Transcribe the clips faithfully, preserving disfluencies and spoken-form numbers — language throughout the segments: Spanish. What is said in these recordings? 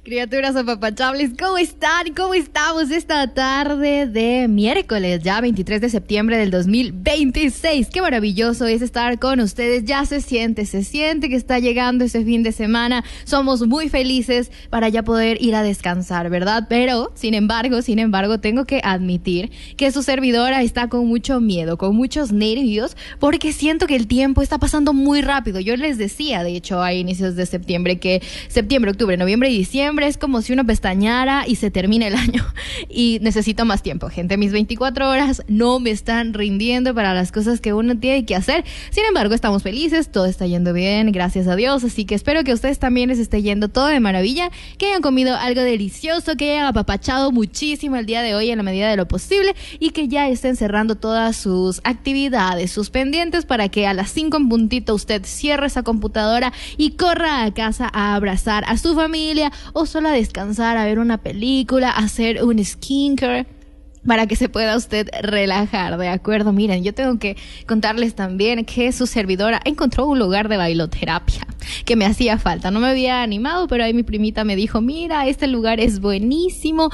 Criaturas apapachables, ¿cómo están? ¿Cómo estamos esta tarde de miércoles, ya veintitrés de septiembre del dos mil veintiséis? Qué maravilloso es estar con ustedes, ya se siente, se siente que está llegando ese fin de semana. Somos muy felices para ya poder ir a descansar, ¿verdad? Pero, sin embargo, sin embargo, tengo que admitir que su servidora está con mucho miedo, con muchos nervios, porque siento que el tiempo está pasando muy rápido. Yo les decía, de hecho, a inicios de septiembre, que septiembre, octubre, noviembre y diciembre es como si uno pestañara y se termina el año. Y necesito más tiempo, gente. Mis veinticuatro horas no me están rindiendo para las cosas que uno tiene que hacer. Sin embargo, estamos felices, todo está yendo bien, gracias a Dios. Así que espero que a ustedes también les esté yendo todo de maravilla, que hayan comido algo delicioso, que hayan apapachado muchísimo el día de hoy en la medida de lo posible y que ya estén cerrando todas sus actividades, sus pendientes, para que a las cinco en puntito usted cierre esa computadora y corra a casa a abrazar a su familia o solo a descansar, a ver una película, a hacer un skincare, para que se pueda usted relajar, ¿de acuerdo? Miren, yo tengo que contarles también que su servidora encontró un lugar de bailoterapia que me hacía falta. No me había animado, pero ahí mi primita me dijo, mira, este lugar es buenísimo,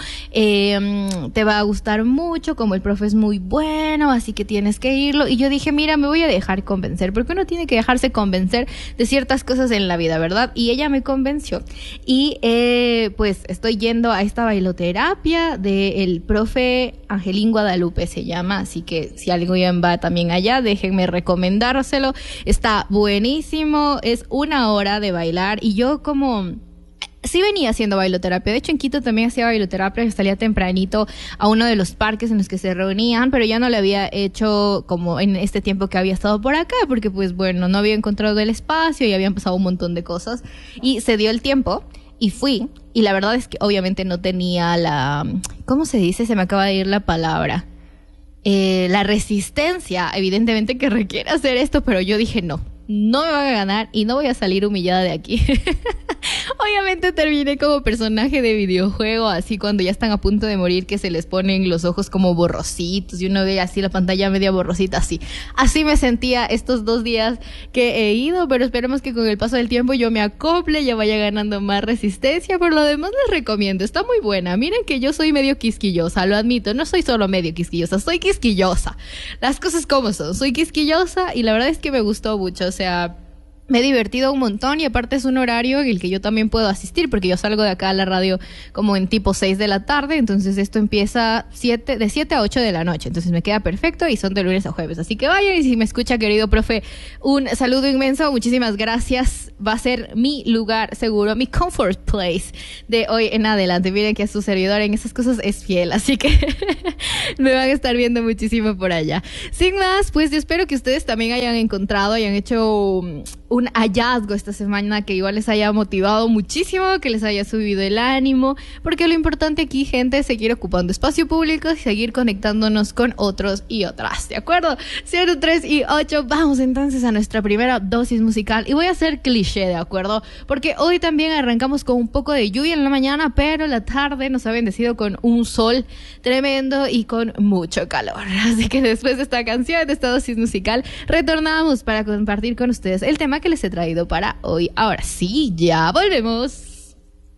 eh, te va a gustar mucho, como el profe es muy bueno, así que tienes que irlo. Y yo dije, mira, me voy a dejar convencer, porque uno tiene que dejarse convencer de ciertas cosas en la vida, ¿verdad? Y ella me convenció. Y eh, pues estoy yendo a esta bailoterapia del profe Angelín Guadalupe se llama, así que si alguien va también allá, déjenme recomendárselo. Está buenísimo, es una hora de bailar y yo como... sí venía haciendo bailoterapia, de hecho en Quito también hacía bailoterapia, salía tempranito a uno de los parques en los que se reunían, pero ya no lo había hecho como en este tiempo que había estado por acá, porque pues bueno, no había encontrado el espacio y habían pasado un montón de cosas y se dio el tiempo. Y fui, y la verdad es que obviamente no tenía la... ¿cómo se dice? Se me acaba de ir la palabra. Eh, la resistencia, evidentemente, que requiere hacer esto, pero yo dije no. No me van a ganar y no voy a salir humillada de aquí. Obviamente terminé como personaje de videojuego, así cuando ya están a punto de morir, que se les ponen los ojos como borrositos y uno ve así la pantalla media borrosita, así. Así me sentía estos dos días que he ido, pero esperemos que con el paso del tiempo yo me acople, ya vaya ganando más resistencia. Por lo demás les recomiendo, está muy buena. Miren que yo soy medio quisquillosa, lo admito, no soy solo medio quisquillosa, soy quisquillosa. Las cosas como son, soy quisquillosa y la verdad es que me gustó mucho, o sea... me he divertido un montón y aparte es un horario en el que yo también puedo asistir porque yo salgo de acá a la radio como en tipo seis de la tarde, entonces esto empieza siete, de siete a ocho de la noche, entonces me queda perfecto y son de lunes a jueves, así que vayan y si me escucha, querido profe, un saludo inmenso, muchísimas gracias, va a ser mi lugar seguro, mi comfort place de hoy en adelante. Miren que su servidor en esas cosas es fiel, así que me van a estar viendo muchísimo por allá. Sin más, pues yo espero que ustedes también hayan encontrado, hayan hecho un un hallazgo esta semana que igual les haya motivado muchísimo, que les haya subido el ánimo, porque lo importante aquí, gente, es seguir ocupando espacio público y seguir conectándonos con otros y otras, ¿de acuerdo? cero, tres y ocho, vamos entonces a nuestra primera dosis musical y voy a hacer cliché, ¿de acuerdo? Porque hoy también arrancamos con un poco de lluvia en la mañana, pero la tarde nos ha bendecido con un sol tremendo y con mucho calor, así que después de esta canción, de esta dosis musical, retornamos para compartir con ustedes el tema que les he traído para hoy. Ahora sí, ya volvemos.